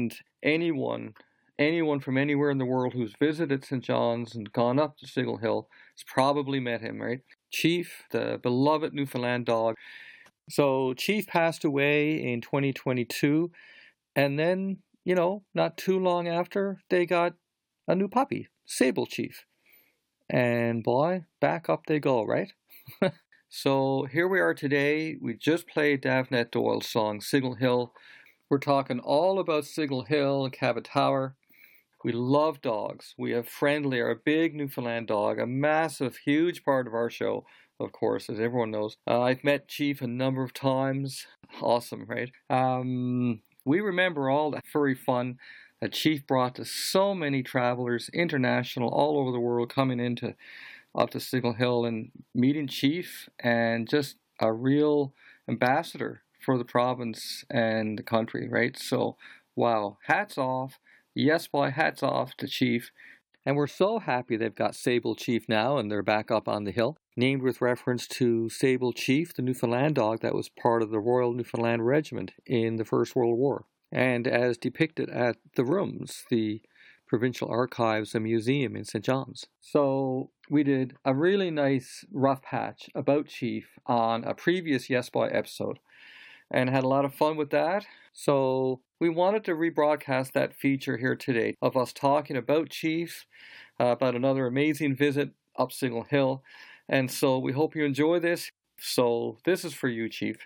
And anyone from anywhere in the world who's visited St. John's and gone up to Signal Hill has probably met him, right? Chief, the beloved Newfoundland dog. So Chief passed away in 2022, and then, not too long after, they got a new puppy, Sable Chief. And boy, back up they go, right? So here we are today. We just played Davenant Doyle's song, Signal Hill. We're talking all about Signal Hill and Cabot Tower. We love dogs. We have Friendly, our big Newfoundland dog, a massive, huge part of our show, of course, as everyone knows. I've met Chief a number of times. Awesome, right? We remember all the furry fun that Chief brought to so many travelers, international, all over the world, coming up to Signal Hill and meeting Chief, and just a real ambassador for the province and the country, right? So, wow, hats off. Yes, boy, hats off to Chief. And we're so happy they've got Sable Chief now, and they're back up on the hill, named with reference to Sable Chief, the Newfoundland dog that was part of the Royal Newfoundland Regiment in the First World War. And as depicted at the Rooms, the Provincial Archives and Museum in St. John's. So we did a really nice rough patch about Chief on a previous Yes Boy episode and had a lot of fun with that. So we wanted to rebroadcast that feature here today of us talking about Chief, about another amazing visit up Signal Hill. And so we hope you enjoy this. So this is for you, Chief.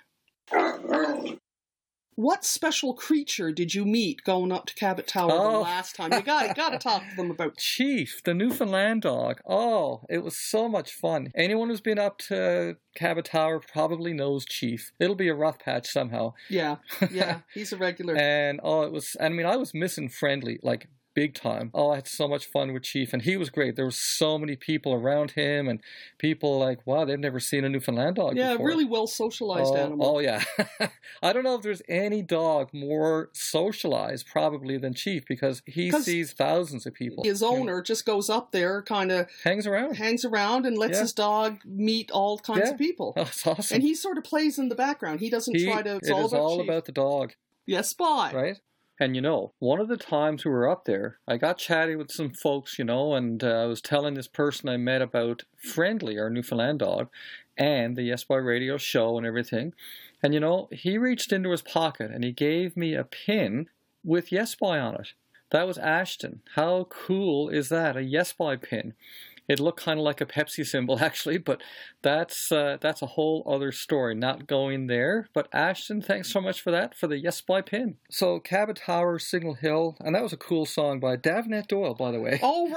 What special creature did you meet going up to Cabot Tower the last time? You got to talk to them about Chief, the Newfoundland dog. Oh, it was so much fun. Anyone who's been up to Cabot Tower probably knows Chief. It'll be a rough patch somehow. Yeah, he's a regular. And I was missing Friendly, like big time. Oh, I had so much fun with Chief, and he was great. There were so many people around him, and people like, wow, they've never seen a Newfoundland dog before. Yeah, really well socialized animal. Oh, yeah. I don't know if there's any dog more socialized probably than Chief, because he sees thousands of people. His owner just goes up there, kind of hangs around and lets his dog meet all kinds of people. Oh, that's awesome. And he sort of plays in the background. He doesn't try to... It is all about the dog. Yes, boy. Right? And one of the times we were up there, I got chatty with some folks, and I was telling this person I met about Friendly, our Newfoundland dog, and the Yes Boy radio show and everything. And, he reached into his pocket and he gave me a pin with Yes Boy on it. That was Ashton. How cool is that? A Yes Boy pin. It looked kind of like a Pepsi symbol, actually, but that's a whole other story, not going there. But Ashton, thanks so much for that, for the Yes Boy pin. So, Cabot Tower, Signal Hill, and that was a cool song by Davenant Doyle, by the way. Oh,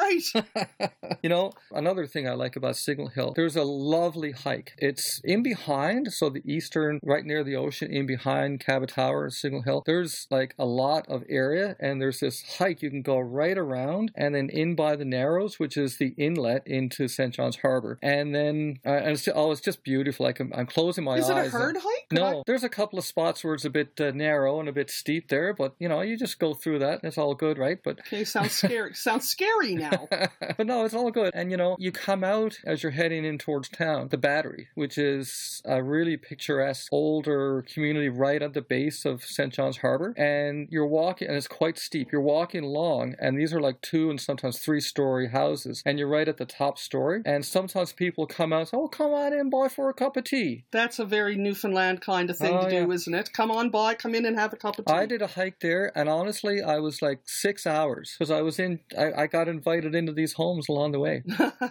right! Another thing I like about Signal Hill, there's a lovely hike. It's in behind, so the eastern, right near the ocean, in behind Cabot Tower, Signal Hill, there's like a lot of area, and there's this hike you can go right around, and then in by the Narrows, which is the inlet into St. John's Harbour. And then, it's just beautiful. I'm closing my eyes. Is it a hard hike? No, there's a couple of spots where it's a bit narrow and a bit steep there, but, you just go through that and it's all good, right? But okay, sounds scary. Sounds scary now. But no, it's all good. And, you come out as you're heading in towards town, the Battery, which is a really picturesque older community right at the base of St. John's Harbour. And you're walking, and it's quite steep. You're walking along, and these are like 2 and sometimes 3-story houses, and you're right at the top story. And sometimes people come out and say, oh, come on in, boy, for a cup of tea. That's a very Newfoundland kind of thing to do, isn't it? Come on, boy, come in and have a cup of tea. I did a hike there, and honestly, I was like 6 hours, because I got invited into these homes along the way,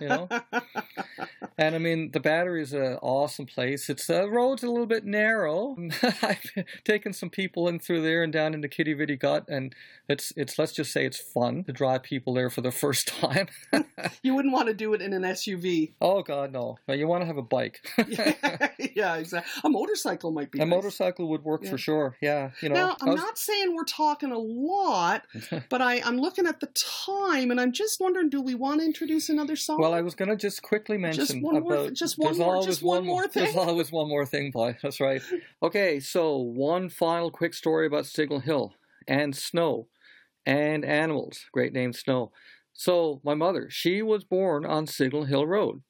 And I mean, the Battery is an awesome place. The road's a little bit narrow. I've taken some people in through there and down into Kitty Vitty Gut, and it's let's just say it's fun to drive people there for the first time. You wouldn't want to do it in an SUV. Oh, God, no. You want to have a bike. Yeah, exactly. A motorcycle might be nice. Motorcycle would work for sure, yeah. Now, I'm not saying we're talking a lot, but I'm looking at the time, and I'm just wondering, do we want to introduce another song? Well, I was going to just quickly mention one more thing. There's always one more thing, boy. That's right. Okay, so one final quick story about Signal Hill and snow and animals. Great name, Snow. So my mother, she was born on Signal Hill Road.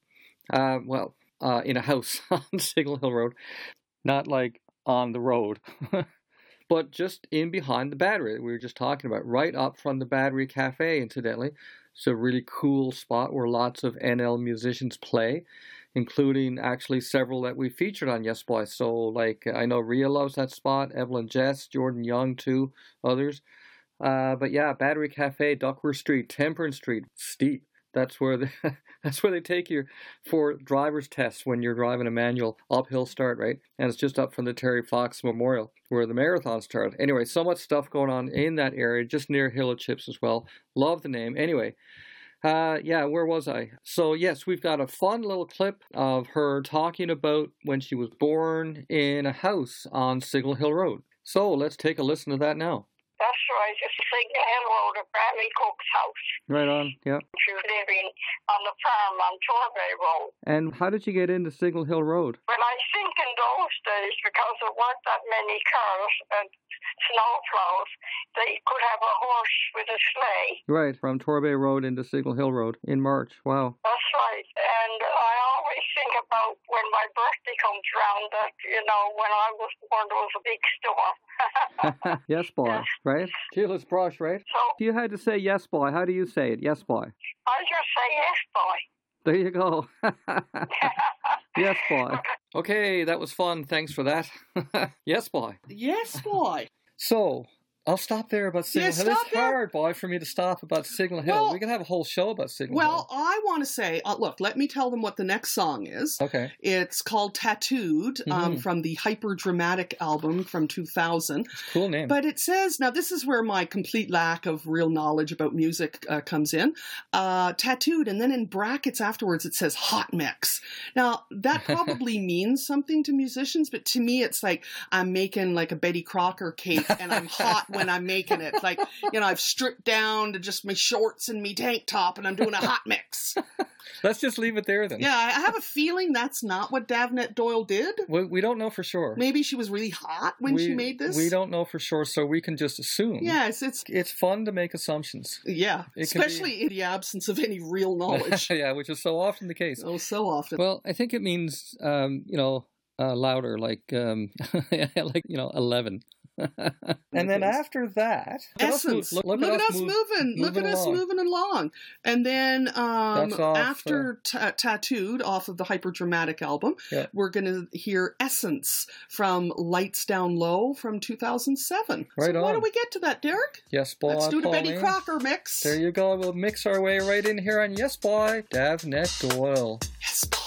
In a house on Signal Hill Road. Not like on the road. but just in behind the Battery that we were just talking about, right up from the Battery Cafe, incidentally. It's a really cool spot where lots of NL musicians play, including actually several that we featured on Yes Boy. So, like, I know Rhea loves that spot, Evelyn Jess, Jordan Young, too, others. But yeah, Battery Cafe, Duckworth Street, Temperance Street, steep. That's where they take you for driver's tests when you're driving a manual uphill start, right? And it's just up from the Terry Fox Memorial where the marathon started. Anyway, so much stuff going on in that area, just near Hill of Chips as well. Love the name. Anyway, yeah, where was I? So yes, we've got a fun little clip of her talking about when she was born in a house on Signal Hill Road. So let's take a listen to that now. That's right, it's Signal Hill Road at Bradley Cook's house. Right on, yeah. She was living on the farm on Torbay Road. And how did you get into Signal Hill Road? Well, I think in those days, because there weren't that many cars and snowplows, they could have a horse with a sleigh. Right, from Torbay Road into Signal Hill Road in March. Wow. That's right. And I always think about when my birthday comes round that, you know, when I was born, there was a big storm. Yes, boy, yes. Right? Sheila's brush, right? So, if you had to say yes, boy, how do you say it? Yes, boy. I just say yes, boy. There you go. Yes, boy. Okay, that was fun. Thanks for that. Yes, boy. Yes, boy. So, I'll stop there about Signal Hill. It's hard, boy, for me to stop about Signal Hill. Well, we can have a whole show about Signal Hill. Well, I want to say, look, let me tell them what the next song is. Okay. It's called Tattooed from the Hyperdramatic album from 2000. Cool name. But it says, now this is where my complete lack of real knowledge about music comes in. Tattooed, and then in brackets afterwards it says hot mix. Now, that probably means something to musicians, but to me it's like I'm making like a Betty Crocker cake and I'm hot when I'm making it. Like, you know, I've stripped down to just my shorts and me tank top and I'm doing a hot mix. Let's just leave it there then. Yeah, I have a feeling that's not what Davnette Doyle did. We don't know for sure. Maybe she was really hot when she made this. We don't know for sure, so we can just assume. Yes, it's fun to make assumptions. Yeah, especially in the absence of any real knowledge. Yeah, which is so often the case. Oh, so often. Well, I think it means, louder, like, like, 11. And then after that, Essence. Look at us moving. Look at us moving along. And then after Tattooed off of the Hyperdramatic album, we're going to hear Essence from Lights Down Low from 2007. Right on. Why don't we get to that, Derek? Yes, boy. Let's do the Betty Crocker mix. There you go. We'll mix our way right in here on Yes, Boy, Davnette Doyle. Yes, boy.